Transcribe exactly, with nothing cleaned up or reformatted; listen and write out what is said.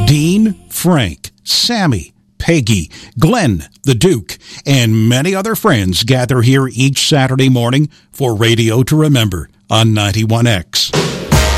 Dean, Frank, Sammy, Peggy, Glenn, the Duke, and many other friends gather here each Saturday morning for Radio to Remember on ninety-one X.